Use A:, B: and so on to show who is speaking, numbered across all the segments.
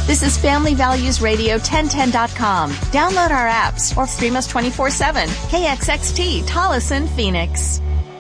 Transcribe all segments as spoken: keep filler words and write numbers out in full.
A: This is Family Values Radio ten ten dot com. Download our apps or stream us twenty-four seven. K X X T, Tolleson, Phoenix.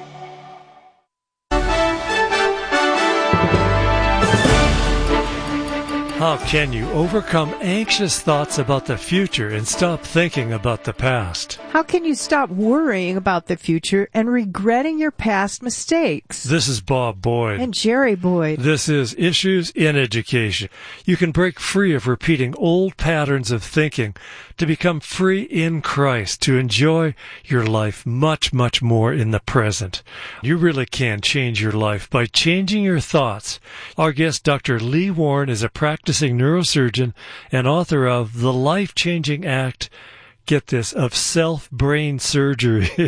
B: How can you overcome anxious thoughts about the future and stop thinking about the past?
C: How can you stop worrying about the future and regretting your past mistakes?
B: This is Bob Boyd.
C: And Jerry Boyd.
B: This is Issues in Education. You can break free of repeating old patterns of thinking to become free in Christ, to enjoy your life much, much more in the present. You really can change your life by changing your thoughts. Our guest, Doctor Lee Warren, is a practicing neurosurgeon and author of The Life-Changing Act, get this, of self-brain surgery,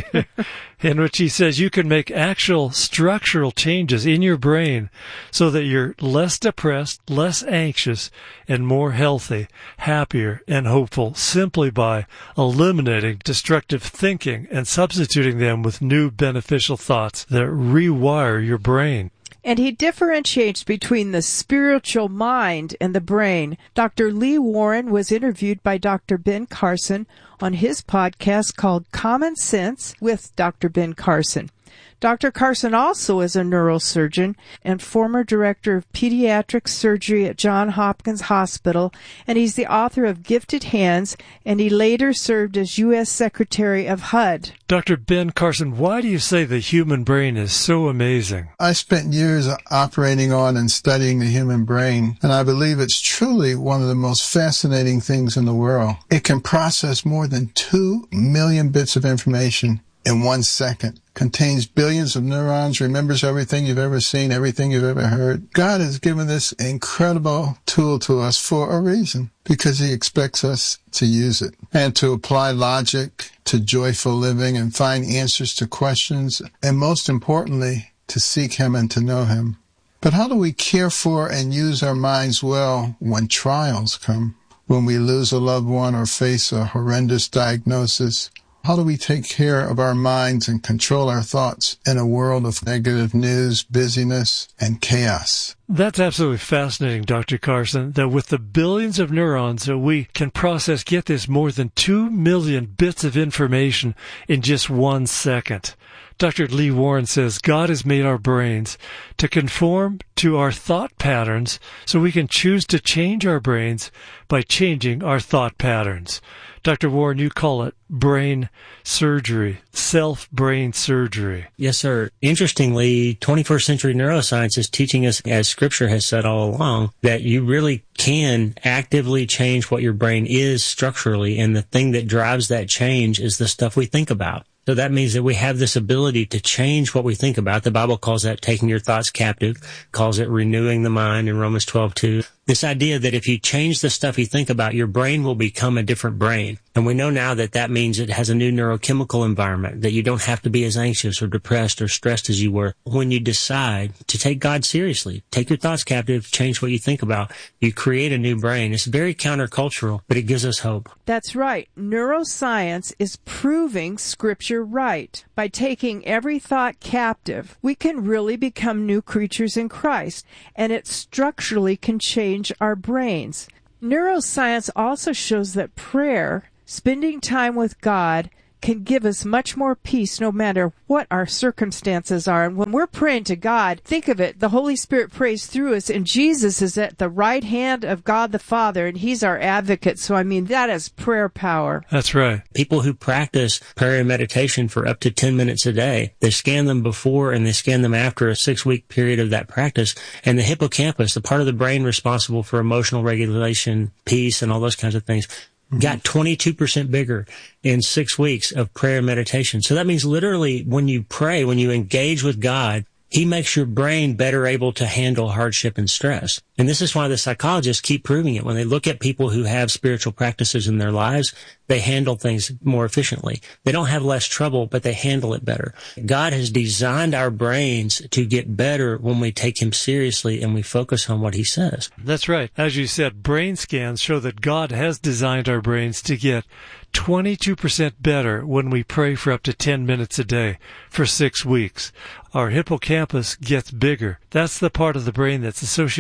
B: in which he says you can make actual structural changes in your brain so that you're less depressed, less anxious, and more healthy, happier, and hopeful simply by eliminating destructive thinking and substituting them with new beneficial thoughts that rewire your brain.
C: And he differentiates between the spiritual mind and the brain. Doctor Lee Warren was interviewed by Doctor Ben Carson on his podcast called Common Sense with Doctor Ben Carson. Doctor Carson also is a neurosurgeon and former director of pediatric surgery at Johns Hopkins Hospital, and he's the author of Gifted Hands, and he later served as U S Secretary of H U D.
B: Doctor Ben Carson, why do you say the human brain is so amazing?
D: I spent years operating on and studying the human brain, and I believe it's truly one of the most fascinating things in the world. It can process more than two million bits of information in one second, contains billions of neurons, remembers everything you've ever seen, everything you've ever heard. God has given this incredible tool to us for a reason, because he expects us to use it and to apply logic to joyful living and find answers to questions, and most importantly, to seek him and to know him. But how do we care for and use our minds well when trials come, when we lose a loved one or face a horrendous diagnosis? How do we take care of our minds and control our thoughts in a world of negative news, busyness, and chaos?
B: That's absolutely fascinating, Doctor Carson, that with the billions of neurons that we can process, get this, more than two million bits of information in just one second. Doctor Lee Warren says God has made our brains to conform to our thought patterns so we can choose to change our brains by changing our thought patterns. Doctor Warren, you call it brain surgery, self-brain surgery.
E: Yes, sir. Interestingly, twenty-first century neuroscience is teaching us, as Scripture has said all along, that you really can actively change what your brain is structurally, and the thing that drives that change is the stuff we think about. So that means that we have this ability to change what we think about. The Bible calls that taking your thoughts captive, calls it renewing the mind in Romans twelve two. This idea that if you change the stuff you think about, your brain will become a different brain. And we know now that that means it has a new neurochemical environment, that you don't have to be as anxious or depressed or stressed as you were. When you decide to take God seriously, take your thoughts captive, change what you think about, you create a new brain. It's very countercultural, but it gives us hope.
C: That's right. Neuroscience is proving Scripture right. By taking every thought captive, we can really become new creatures in Christ, and it structurally can change our brains. Neuroscience also shows that prayer, spending time with God, can give us much more peace no matter what our circumstances are. And when we're praying to God, think of it, the Holy Spirit prays through us, and Jesus is at the right hand of God the Father, and he's our advocate. So, I mean, that is prayer power.
B: That's right.
E: People who practice prayer and meditation for up to ten minutes a day, they scan them before and they scan them after a six-week period of that practice, and the hippocampus, the part of the brain responsible for emotional regulation, peace, and all those kinds of things, got twenty-two percent bigger in six weeks of prayer and meditation. So that means literally when you pray, when you engage with God, he makes your brain better able to handle hardship and stress. And this is why the psychologists keep proving it. When they look at people who have spiritual practices in their lives, they handle things more efficiently. They don't have less trouble, but they handle it better. God has designed our brains to get better when we take him seriously and we focus on what he says.
B: That's right. As you said, brain scans show that God has designed our brains to get twenty-two percent better when we pray for up to ten minutes a day for six weeks. Our hippocampus gets bigger. That's the part of the brain that's associated with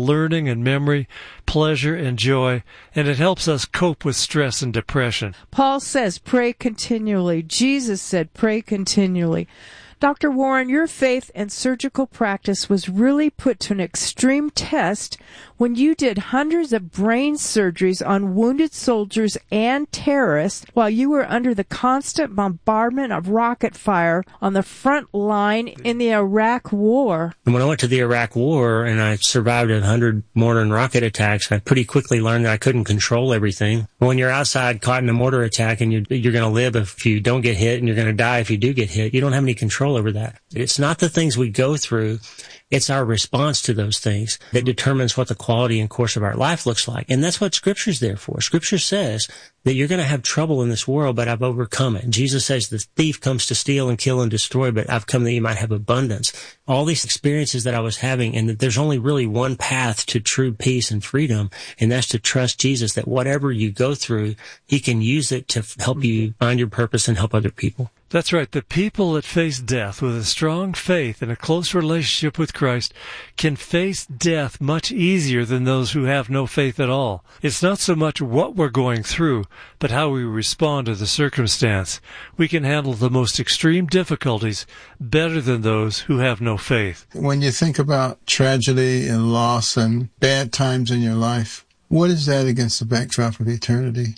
B: learning and memory, pleasure and joy, and it helps us cope with stress and depression.
C: Paul says, pray continually. Jesus said, pray continually. Doctor Warren, your faith and surgical practice was really put to an extreme test when you did hundreds of brain surgeries on wounded soldiers and terrorists while you were under the constant bombardment of rocket fire on the front line in the Iraq War.
E: And when I went to the Iraq War and I survived a hundred mortar and rocket attacks, I pretty quickly learned that I couldn't control everything. When you're outside caught in a mortar attack and you're, you're going to live if you don't get hit and you're going to die if you do get hit, you don't have any control over that. It's not the things we go through. It's our response to those things that determines what the quality and course of our life looks like. And that's what Scripture's there for. Scripture says that you're going to have trouble in this world, but I've overcome it. And Jesus says the thief comes to steal and kill and destroy, but I've come that you might have abundance. All these experiences that I was having, and that there's only really one path to true peace and freedom, and that's to trust Jesus, that whatever you go through, He can use it to help you find your purpose and help other people.
B: That's right. The people that face death with a strong faith and a close relationship with Christ can face death much easier than those who have no faith at all. It's not so much what we're going through, but how we respond to the circumstance. We can handle the most extreme difficulties better than those who have no faith.
D: When you think about tragedy and loss and bad times in your life, what is that against the backdrop of eternity?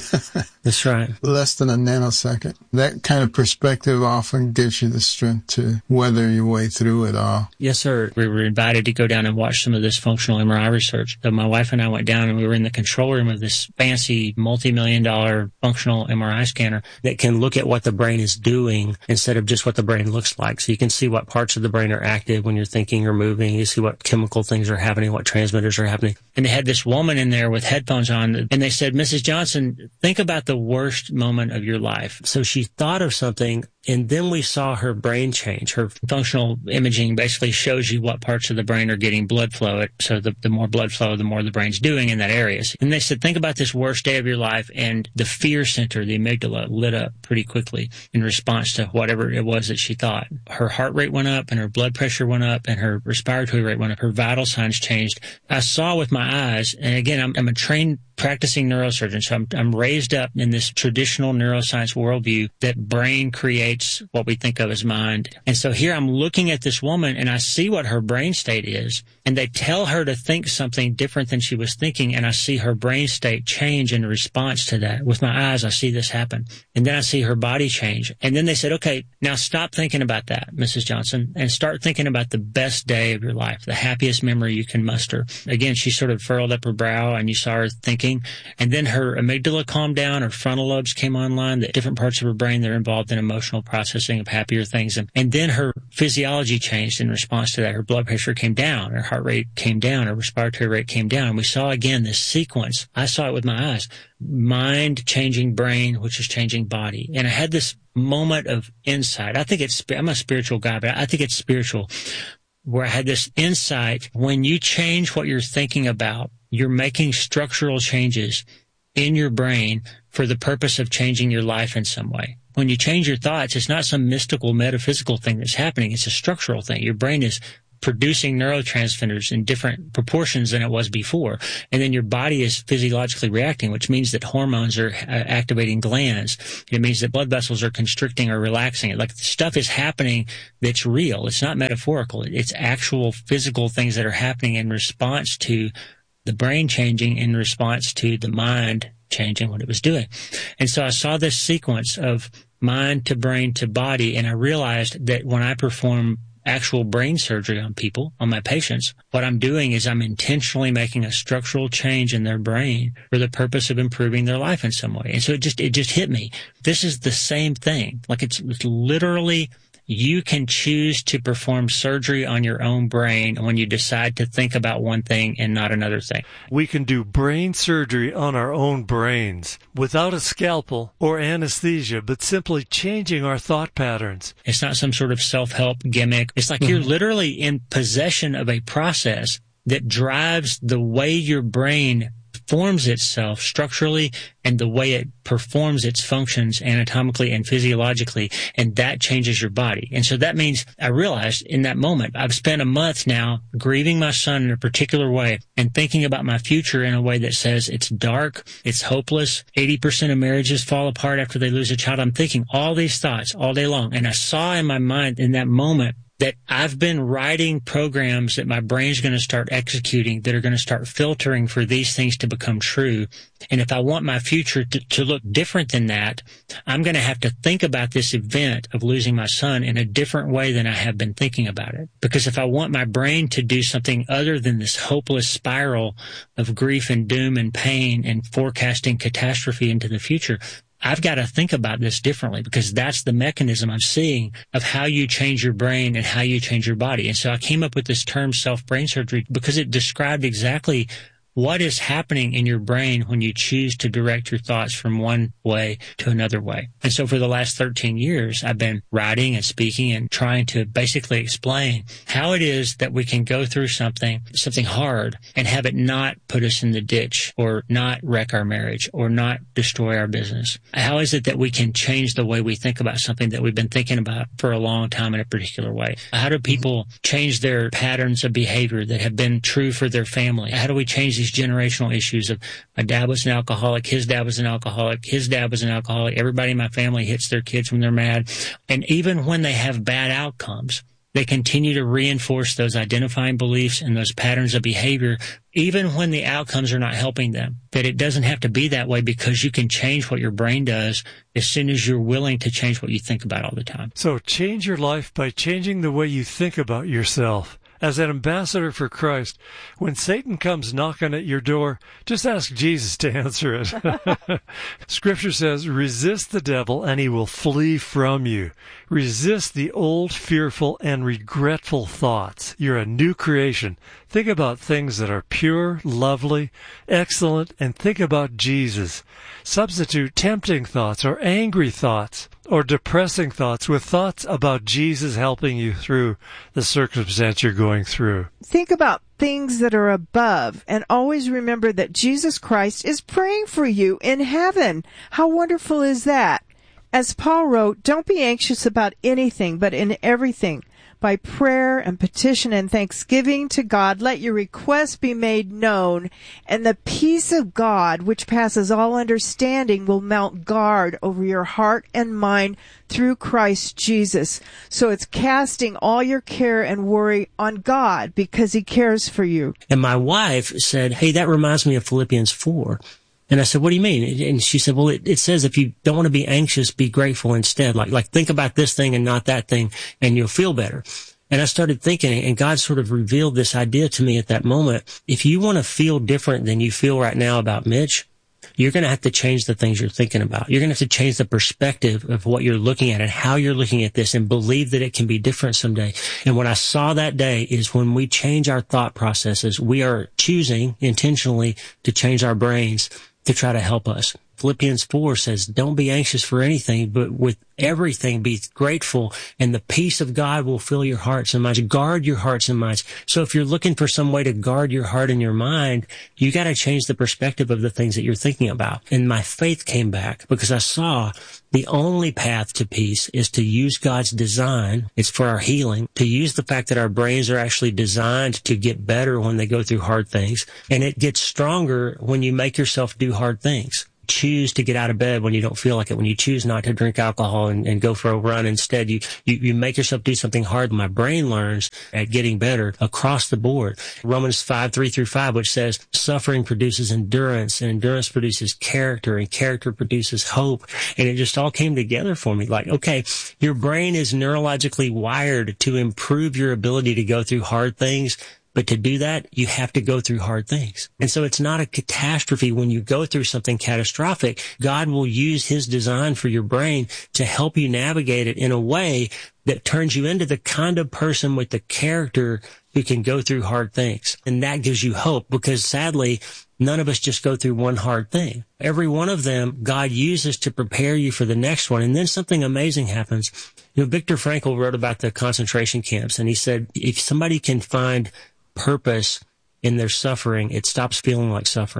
E: That's right.
D: Less than a nanosecond. That kind of perspective often gives you the strength to weather your way through it all.
E: Yes, sir. We were invited to go down and watch some of this functional M R I research. So my wife and I went down and we were in the control room of this fancy multi-million dollar functional M R I scanner that can look at what the brain is doing instead of just what the brain looks like. So you can see what parts of the brain are active when you're thinking or moving. You see what chemical things are happening, what transmitters are happening. And they had this woman in there with headphones on, and they said, Missus Johnson, think about the worst moment of your life. So she thought of something, and then we saw her brain change. Her functional imaging basically shows you what parts of the brain are getting blood flow. So the, the more blood flow, the more the brain's doing in that area. And they said, think about this worst day of your life, and the fear center, the amygdala, lit up pretty quickly in response to whatever it was that she thought. Her heart rate went up, and her blood pressure went up, and her respiratory rate went up. Her vital signs changed. I saw with my eyes, and again, I'm, I'm a trained practicing neurosurgeon, so I'm, I'm raised up in this traditional neuroscience worldview that brain creates what we think of as mind. And so here I'm looking at this woman, and I see what her brain state is, and they tell her to think something different than she was thinking, and I see her brain state change in response to that. With my eyes, I see this happen. And then I see her body change. And then they said, okay, now stop thinking about that, Missus Johnson, and start thinking about the best day of your life, the happiest memory you can muster. Again, she sort of furrowed up her brow, and you saw her thinking. And then her amygdala calmed down, her frontal lobes came online, the different parts of her brain that are involved in emotional processing of happier things. And, and then her physiology changed in response to that. Her blood pressure came down, her heart rate came down, her respiratory rate came down. And we saw again this sequence. I saw it with my eyes. Mind changing brain, which is changing body. And I had this moment of insight. I think it's, I'm a spiritual guy, but I think it's spiritual, where I had this insight. When you change what you're thinking about, you're making structural changes in your brain for the purpose of changing your life in some way. When you change your thoughts, it's not some mystical, metaphysical thing that's happening. It's a structural thing. Your brain is producing neurotransmitters in different proportions than it was before. And then your body is physiologically reacting, which means that hormones are uh, activating glands. It means that blood vessels are constricting or relaxing. Like, stuff is happening that's real. It's not metaphorical. It's actual physical things that are happening in response to the brain changing, in response to the mind changing what it was doing. And so I saw this sequence of mind to brain to body, and I realized that when I perform actual brain surgery on people, on my patients, what I'm doing is I'm intentionally making a structural change in their brain for the purpose of improving their life in some way. And so it just, it just hit me. This is the same thing. Like, it's, it's literally, you can choose to perform surgery on your own brain when you decide to think about one thing and not another thing.
B: We can do brain surgery on our own brains without a scalpel or anesthesia, but simply changing our thought patterns.
E: It's not some sort of self-help gimmick. It's like mm-hmm. you're literally in possession of a process that drives the way your brain forms itself structurally and the way it performs its functions anatomically and physiologically, and that changes your body. And so that means I realized in that moment, I've spent a month now grieving my son in a particular way and thinking about my future in a way that says it's dark, it's hopeless, eighty percent of marriages fall apart after they lose a child. I'm thinking all these thoughts all day long. And I saw in my mind in that moment that I've been writing programs that my brain's going to start executing that are going to start filtering for these things to become true. And if I want my future to, to look different than that, I'm going to have to think about this event of losing my son in a different way than I have been thinking about it. Because if I want my brain to do something other than this hopeless spiral of grief and doom and pain and forecasting catastrophe into the future, I've got to think about this differently, because that's the mechanism I'm seeing of how you change your brain and how you change your body. And so I came up with this term self-brain surgery because it described exactly what is happening in your brain when you choose to direct your thoughts from one way to another way. And so for the last thirteen years, I've been writing and speaking and trying to basically explain how it is that we can go through something, something hard, and have it not put us in the ditch or not wreck our marriage or not destroy our business. How is it that we can change the way we think about something that we've been thinking about for a long time in a particular way? How do people change their patterns of behavior that have been true for their family? How do we change these generational issues of my dad was an alcoholic, his dad was an alcoholic, his dad was an alcoholic, everybody in my family hits their kids when they're mad. And even when they have bad outcomes, they continue to reinforce those identifying beliefs and those patterns of behavior, even when the outcomes are not helping them. That it doesn't have to be that way, because you can change what your brain does as soon as you're willing to change what you think about all the time.
B: So change your life by changing the way you think about yourself. As an ambassador for Christ, when Satan comes knocking at your door, just ask Jesus to answer it. Scripture says, resist the devil and he will flee from you. Resist the old, fearful, and regretful thoughts. You're a new creation. Think about things that are pure, lovely, excellent, and think about Jesus. Substitute tempting thoughts or angry thoughts or depressing thoughts with thoughts about Jesus helping you through the circumstance you're going through.
C: Think about things that are above, and always remember that Jesus Christ is praying for you in heaven. How wonderful is that? As Paul wrote, don't be anxious about anything, but in everything, by prayer and petition and thanksgiving to God, let your requests be made known, and the peace of God, which passes all understanding, will mount guard over your heart and mind through Christ Jesus. So it's casting all your care and worry on God because he cares for you.
E: And my wife said, hey, that reminds me of Philippians four. And I said, what do you mean? And she said, well, it, it says if you don't want to be anxious, be grateful instead. Like, like think about this thing and not that thing, and you'll feel better. And I started thinking, and God sort of revealed this idea to me at that moment. If you want to feel different than you feel right now about Mitch, you're going to have to change the things you're thinking about. You're going to have to change the perspective of what you're looking at and how you're looking at this, and believe that it can be different someday. And what I saw that day is when we change our thought processes, we are choosing intentionally to change our brains to try to help us. Philippians four says, don't be anxious for anything, but with everything be grateful, and the peace of God will fill your hearts and minds. Guard your hearts and minds. So if you're looking for some way to guard your heart and your mind, you got to change the perspective of the things that you're thinking about. And my faith came back because I saw the only path to peace is to use God's design. It's for our healing, to use the fact that our brains are actually designed to get better when they go through hard things. And it gets stronger when you make yourself do hard things. Choose to get out of bed when you don't feel like it, when you choose not to drink alcohol and, and go for a run. Instead, you, you, you make yourself do something hard. My brain learns at getting better across the board. Romans five, three through five, which says suffering produces endurance, and endurance produces character, and character produces hope. And it just all came together for me. Like, okay, your brain is neurologically wired to improve your ability to go through hard things. But to do that, you have to go through hard things. And so it's not a catastrophe when you go through something catastrophic. God will use his design for your brain to help you navigate it in a way that turns you into the kind of person with the character who can go through hard things. And that gives you hope, because sadly, none of us just go through one hard thing. Every one of them, God uses to prepare you for the next one. And then something amazing happens. You know, Viktor Frankl wrote about the concentration camps, and he said, if somebody can find purpose in their suffering, it stops feeling like suffering.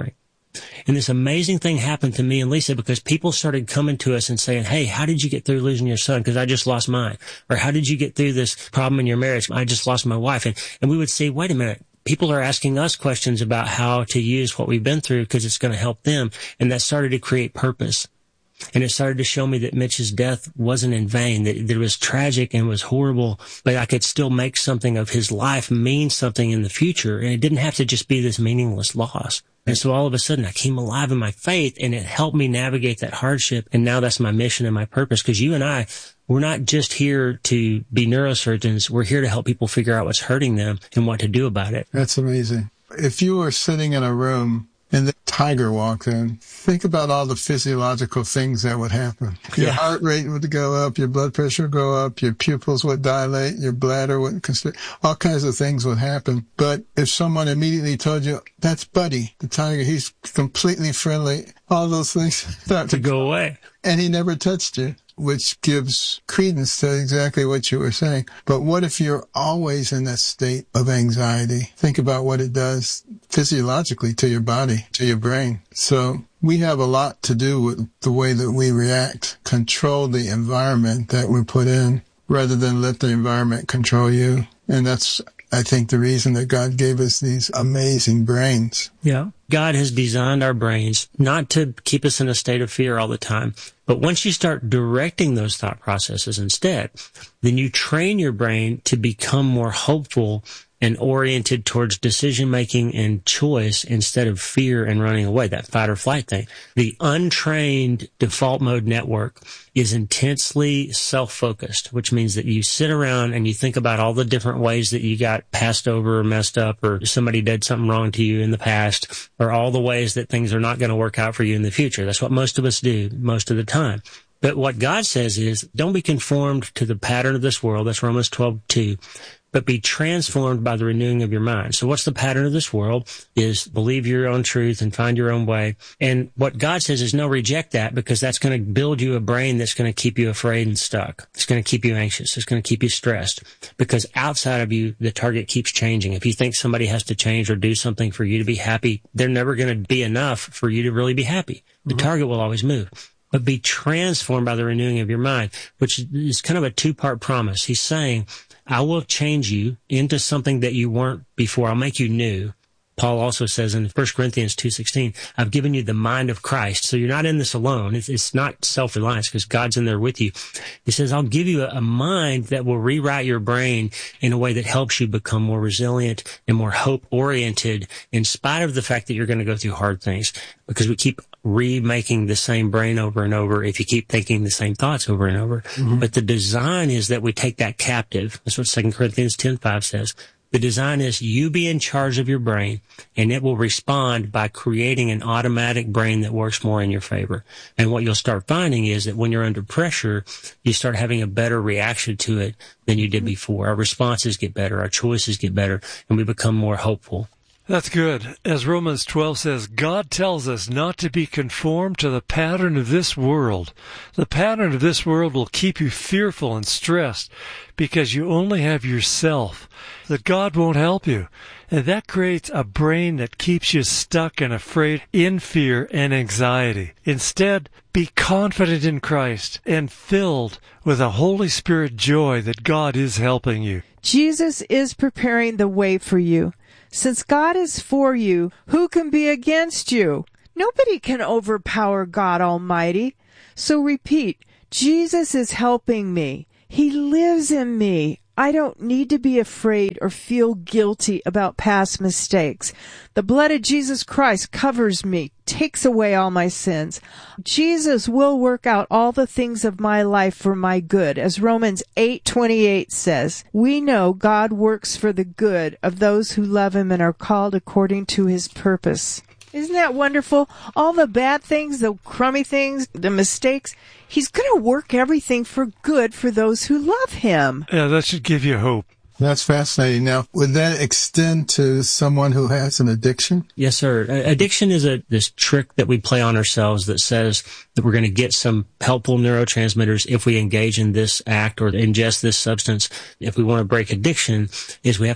E: And this amazing thing happened to me and Lisa because people started coming to us and saying, hey, how did you get through losing your son? Because I just lost mine. Or how did you get through this problem in your marriage? I just lost my wife. And, and we would say, wait a minute. People are asking us questions about how to use what we've been through because it's going to help them. And that started to create purpose. And it started to show me that Mitch's death wasn't in vain, that, that it was tragic and was horrible, but I could still make something of his life mean something in the future. And it didn't have to just be this meaningless loss. And so all of a sudden I came alive in my faith and it helped me navigate that hardship. And now that's my mission and my purpose because you and I, we're not just here to be neurosurgeons. We're here to help people figure out what's hurting them and what to do about it.
D: That's amazing. If you were sitting in a room and the tiger walked in, think about all the physiological things that would happen. Your yeah. heart rate would go up, your blood pressure would go up, your pupils would dilate, your bladder would constrict, all kinds of things would happen. But if someone immediately told you, that's Buddy, the tiger, he's completely friendly, all those things start
E: to go away.
D: And he never touched you, which gives credence to exactly what you were saying. But what if you're always in that state of anxiety? Think about what it does physiologically to your body, to your brain. So we have a lot to do with the way that we react, control the environment that we're put in rather than let the environment control you. And that's, I think, the reason that God gave us these amazing brains.
E: Yeah. God has designed our brains not to keep us in a state of fear all the time. But once you start directing those thought processes instead, then you train your brain to become more hopeful and oriented towards decision-making and choice instead of fear and running away, that fight or flight thing. The untrained default mode network is intensely self-focused, which means that you sit around and you think about all the different ways that you got passed over or messed up or somebody did something wrong to you in the past or all the ways that things are not going to work out for you in the future. That's what most of us do most of the time. But what God says is, don't be conformed to the pattern of this world. That's Romans twelve two. But be transformed by the renewing of your mind. So what's the pattern of this world is believe your own truth and find your own way. And what God says is no, reject that because that's going to build you a brain that's going to keep you afraid and stuck. It's going to keep you anxious. It's going to keep you stressed because outside of you, the target keeps changing. If you think somebody has to change or do something for you to be happy, they're never going to be enough for you to really be happy. The mm-hmm. target will always move. But be transformed by the renewing of your mind, which is kind of a two-part promise. He's saying, I will change you into something that you weren't before. I'll make you new. Paul also says in First Corinthians two sixteen, I've given you the mind of Christ. So you're not in this alone. It's, it's not self-reliance because God's in there with you. He says, I'll give you a, a mind that will rewrite your brain in a way that helps you become more resilient and more hope-oriented in spite of the fact that you're going to go through hard things because we keep remaking the same brain over and over if you keep thinking the same thoughts over and over. Mm-hmm. But the design is that we take that captive. That's what Second Corinthians ten five says. The design is you be in charge of your brain, and it will respond by creating an automatic brain that works more in your favor. And what you'll start finding is that when you're under pressure, you start having a better reaction to it than you did before. Our responses get better, our choices get better, and we become more hopeful.
B: That's good. As Romans twelve says, God tells us not to be conformed to the pattern of this world. The pattern of this world will keep you fearful and stressed because you only have yourself, that God won't help you. And that creates a brain that keeps you stuck and afraid in fear and anxiety. Instead, be confident in Christ and filled with a Holy Spirit joy that God is helping you.
C: Jesus is preparing the way for you. Since God is for you, who can be against you? Nobody can overpower God Almighty. So repeat, Jesus is helping me. He lives in me. I don't need to be afraid or feel guilty about past mistakes. The blood of Jesus Christ covers me, takes away all my sins. Jesus will work out all the things of my life for my good. As Romans eight twenty-eight says, we know God works for the good of those who love him and are called according to his purpose. Isn't that wonderful? All the bad things, the crummy things, the mistakes, he's going to work everything for good for those who love him.
B: Yeah, that should give you hope.
D: That's fascinating. Now, would that extend to someone who has an addiction?
E: Yes, sir. Addiction is a this trick that we play on ourselves that says that we're going to get some helpful neurotransmitters if we engage in this act or ingest this substance. If we want to break addiction, is we have to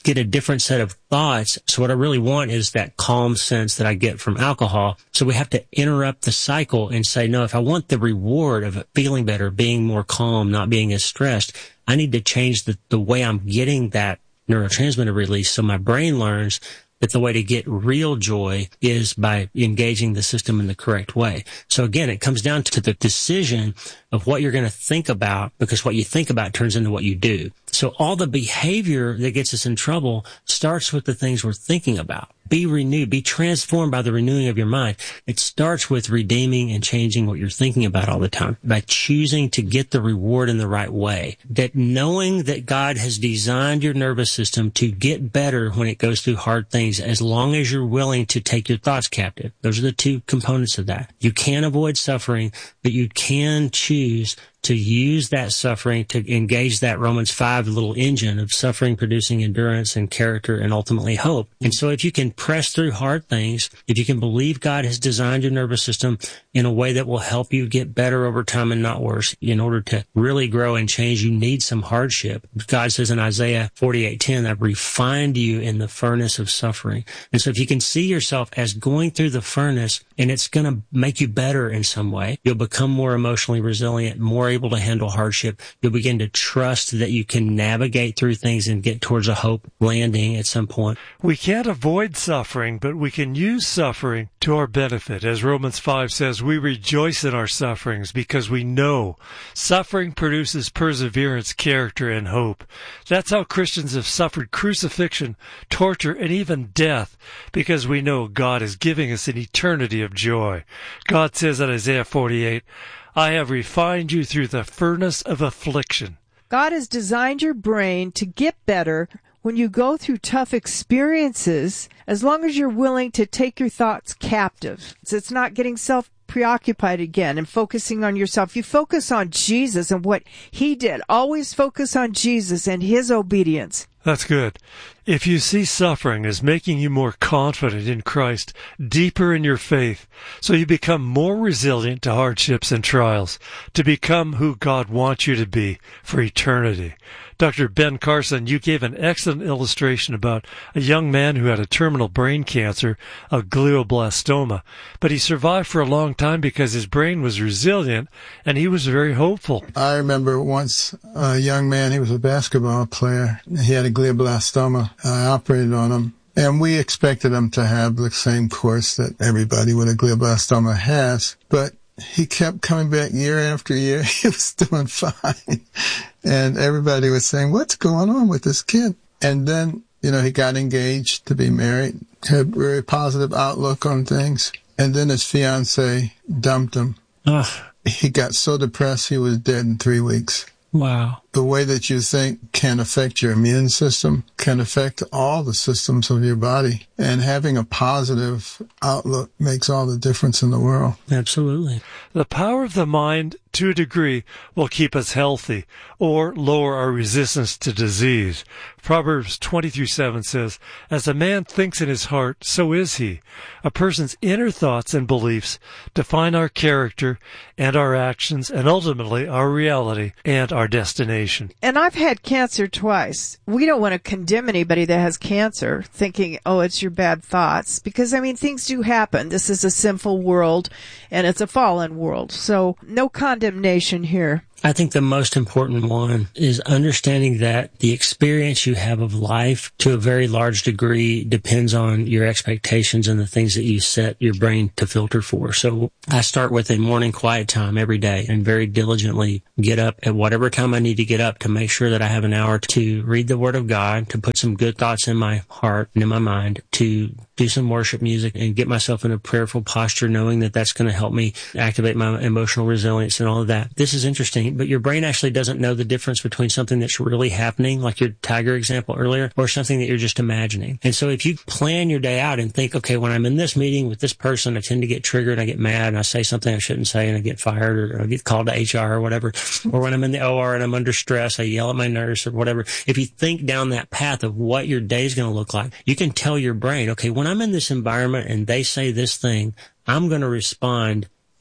E: get a different set of thoughts. So what I really want is that calm sense that I get from alcohol. So we have to interrupt the cycle and say, no, if I want the reward of feeling better, being more calm, not being as stressed, I need to change the, the way I'm getting that neurotransmitter release. So my brain learns that the way to get real joy is by engaging the system in the correct way. So again, it comes down to the decision of what you're going to think about, because what you think about turns into what you do. So all the behavior that gets us in trouble starts with the things we're thinking about. Be renewed, be transformed by the renewing of your mind. It starts with redeeming and changing what you're thinking about all the time by choosing to get the reward in the right way. That knowing that God has designed your nervous system to get better when it goes through hard things, as long as you're willing to take your thoughts captive. Those are the two components of that. You can't avoid suffering, but you can choose to use that suffering to engage that Romans five little engine of suffering producing endurance and character and ultimately hope. And so if you can press through hard things, if you can believe God has designed your nervous system in a way that will help you get better over time and not worse, in order to really grow and change, you need some hardship. God says in Isaiah forty-eight ten, I've refined you in the furnace of suffering. And so if you can see yourself as going through the furnace and it's going to make you better in some way, you'll become more emotionally resilient, more able to handle hardship. You'll begin to trust that you can navigate through things and get towards a hope landing at some point.
B: We can't avoid suffering, but we can use suffering to our benefit. As Romans five says, we rejoice in our sufferings because we know suffering produces perseverance, character, and hope. That's how Christians have suffered crucifixion, torture, and even death, because we know God is giving us an eternity of joy. God says in Isaiah forty-eight, I have refined you through the furnace of affliction.
C: God has designed your brain to get better when you go through tough experiences, as long as you're willing to take your thoughts captive. So it's not getting self preoccupied again and focusing on yourself. You focus on Jesus and what he did. Always focus on Jesus and his obedience.
B: That's good. If you see suffering as making you more confident in Christ, deeper in your faith, so you become more resilient to hardships and trials, to become who God wants you to be for eternity. Doctor Ben Carson, you gave an excellent illustration about a young man who had a terminal brain cancer, a glioblastoma, but he survived for a long time because his brain was resilient and he was very hopeful.
D: I remember once a young man, he was a basketball player. He had a glioblastoma. I operated on him, and we expected him to have the same course that everybody with a glioblastoma has, but he kept coming back year after year. He was doing fine. And everybody was saying, what's going on with this kid? And then, you know, he got engaged to be married, had a very positive outlook on things. And then his fiancée dumped him.
E: Ugh.
D: He got so depressed he was dead in three weeks.
E: Wow.
D: The way that you think can affect your immune system, can affect all the systems of your body. And having a positive outlook makes all the difference in the world.
E: Absolutely.
B: The power of the mind, to a degree, will keep us healthy or lower our resistance to disease. Proverbs twenty-three seven says, as a man thinks in his heart, so is he. A person's inner thoughts and beliefs define our character and our actions and ultimately our reality and our destination.
C: And I've had cancer twice. We don't want to condemn anybody that has cancer thinking, oh, it's your bad thoughts. Because, I mean, things do happen. This is a sinful world and it's a fallen world. So no condemnation here.
E: I think the most important one is understanding that the experience you have of life to a very large degree depends on your expectations and the things that you set your brain to filter for. So I start with a morning quiet time every day and very diligently get up at whatever time I need to get up to make sure that I have an hour to read the Word of God, to put some good thoughts in my heart and in my mind, to do some worship music and get myself in a prayerful posture, knowing that that's going to help me activate my emotional resilience and all of that. This is interesting, but your brain actually doesn't know the difference between something that's really happening, like your tiger example earlier, or something that you're just imagining. And so if you plan your day out and think, okay, when I'm in this meeting with this person, I tend to get triggered, I get mad, and I say something I shouldn't say, and I get fired, or I get called to H R or whatever. Or when I'm in the O R and I'm under stress, I yell at my nurse or whatever. If you think down that path of what your day is going to look like, you can tell your brain, okay, when I'm in this environment and they say this thing, I'm going to respond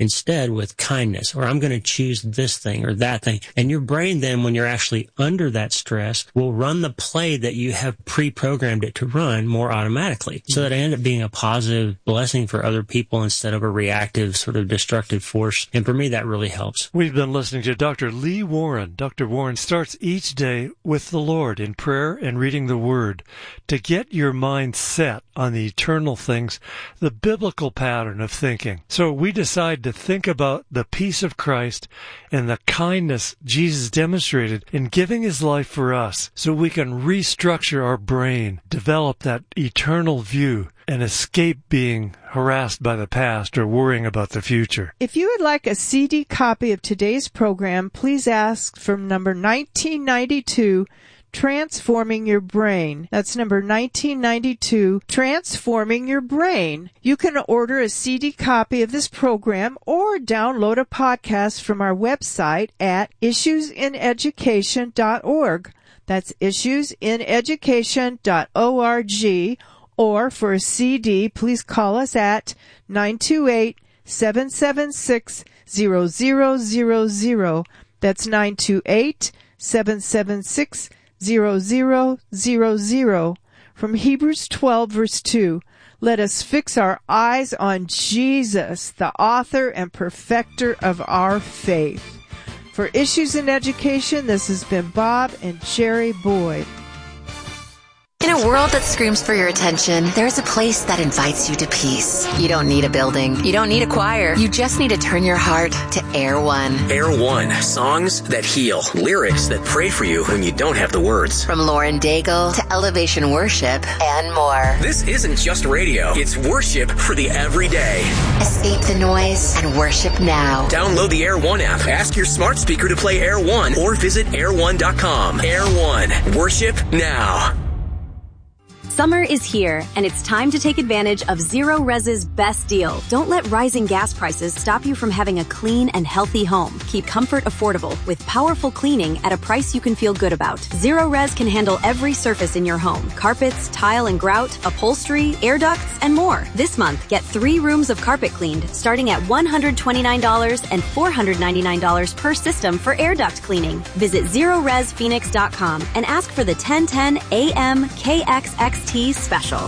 E: instead with kindness, or I'm going to choose this thing or that thing. And your brain then, when you're actually under that stress, will run the play that you have pre-programmed it to run more automatically. So that it ends up being a positive blessing for other people instead of a reactive sort of destructive force. And for me, that really helps.
B: We've been listening to Doctor Lee Warren. Doctor Warren starts each day with the Lord in prayer and reading the Word to get your mind set on the eternal things, the biblical pattern of thinking. So we decide to think about the peace of Christ and the kindness Jesus demonstrated in giving his life for us so we can restructure our brain, develop that eternal view, and escape being harassed by the past or worrying about the future.
C: If you would like a C D copy of today's program, please ask for number nineteen ninety-two, Transforming Your Brain. That's number nineteen ninety-two, Transforming Your Brain. You can order a C D copy of this program or download a podcast from our website at issues in education dot org. That's issues in education dot org. Or for a C D, please call us at nine two eight, seven seven six, zero zero zero zero. That's nine two eight, seven seven six, zero zero zero zero. From Hebrews twelve, verse two, let us fix our eyes on Jesus, the author and perfecter of our faith. For Issues in Education, this has been Bob and Jerry Boyd.
F: In a world that screams for your attention, there's a place that invites you to peace. You don't need a building. You don't need a choir. You just need to turn your heart to Air One.
G: Air One. Songs that heal. Lyrics that pray for you when you don't have the words.
F: From Lauren Daigle to Elevation Worship and more.
G: This isn't just radio. It's worship for the everyday.
F: Escape the noise and worship now.
G: Download the Air One app. Ask your smart speaker to play Air One or visit air one dot com. Air One. Worship now.
H: Summer is here, and it's time to take advantage of Zero Res's best deal. Don't let rising gas prices stop you from having a clean and healthy home. Keep comfort affordable with powerful cleaning at a price you can feel good about. Zero Res can handle every surface in your home. Carpets, tile and grout, upholstery, air ducts, and more. This month, get three rooms of carpet cleaned, starting at one hundred twenty-nine dollars and four hundred ninety-nine dollars per system for air duct cleaning. Visit zero res phoenix dot com and ask for the ten ten A M K X X T special.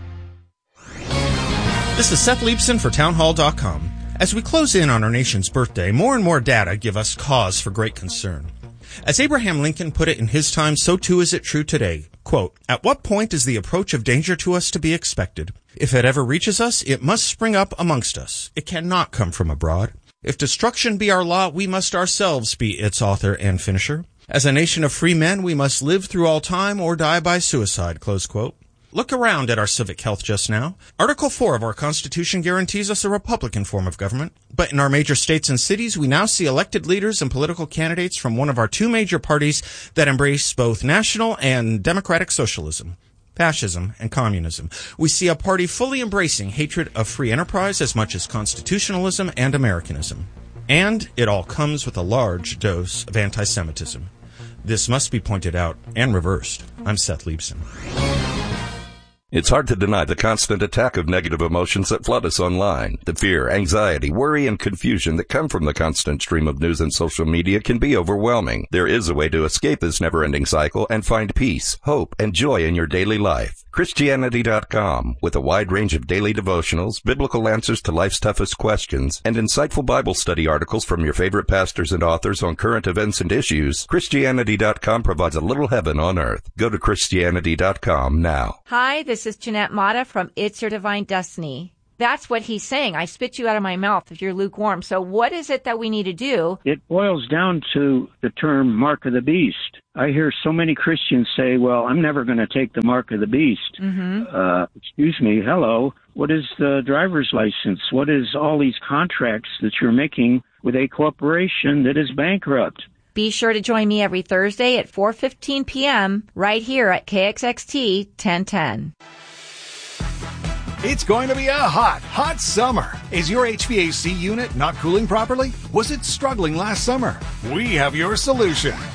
I: This is Seth Leibson for townhall dot com. As we close in on our nation's birthday, more and more data give us cause for great concern. As Abraham Lincoln put it in his time, so too is it true today. Quote, "At what point is the approach of danger to us to be expected? If it ever reaches us, it must spring up amongst us. It cannot come from abroad. If destruction be our lot, we must ourselves be its author and finisher. As a nation of free men, we must live through all time or die by suicide." Close quote. Look around at our civic health just now. Article four of our Constitution guarantees us a Republican form of government. But in our major states and cities, we now see elected leaders and political candidates from one of our two major parties that embrace both national and democratic socialism, fascism, and communism. We see a party fully embracing hatred of free enterprise as much as constitutionalism and Americanism. And it all comes with a large dose of anti-Semitism. This must be pointed out and reversed. I'm Seth Leibson.
J: It's hard to deny the constant attack of negative emotions that flood us online. The fear, anxiety, worry, and confusion that come from the constant stream of news and social media can be overwhelming. There is a way to escape this never-ending cycle and find peace, hope, and joy in your daily life. Christianity dot com, with a wide range of daily devotionals, biblical answers to life's toughest questions, and insightful Bible study articles from your favorite pastors and authors on current events and issues, Christianity dot com provides a little heaven on earth. Go to Christianity dot com now.
K: Hi, this is Jeanette Mata from It's Your Divine Destiny. That's what he's saying. I spit you out of my mouth if you're lukewarm. So what is it that we need to do?
L: It boils down to the term mark of the beast. I hear so many Christians say, well, I'm never going to take the mark of the beast. Mm-hmm. Uh, excuse me, hello. What is the driver's license? What is all these contracts that you're making with a corporation that is bankrupt?
K: Be sure to join me every Thursday at four fifteen p.m. right here at K X X T ten ten.
M: It's going to be a hot, hot summer. Is your H V A C unit not cooling properly? Was it struggling last summer? We have your solution.